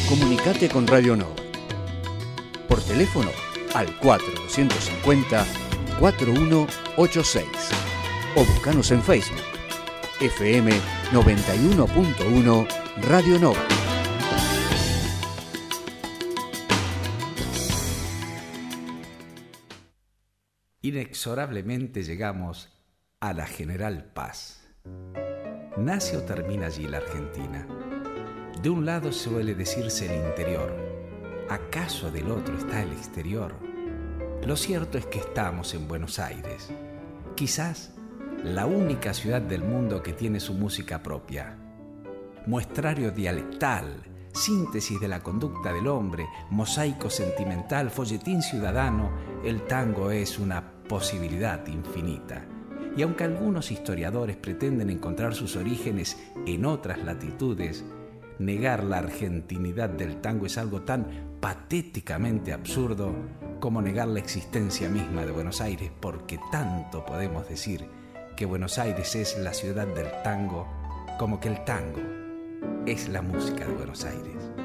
Comunicate con Radio Nova. Por teléfono al 4250-4186 o buscanos en Facebook. FM 91.1 Radio Nova. Inexorablemente llegamos a la General Paz. ¿Nace o termina allí la Argentina? De un lado suele decirse el interior. ¿Acaso del otro está el exterior? Lo cierto es que estamos en Buenos Aires, quizás la única ciudad del mundo que tiene su música propia. Muestrario dialectal, síntesis de la conducta del hombre, mosaico sentimental, folletín ciudadano, el tango es una posibilidad infinita. Y aunque algunos historiadores pretenden encontrar sus orígenes en otras latitudes, negar la argentinidad del tango es algo tan patéticamente absurdo como negar la existencia misma de Buenos Aires, porque tanto podemos decir que Buenos Aires es la ciudad del tango como que el tango es la música de Buenos Aires.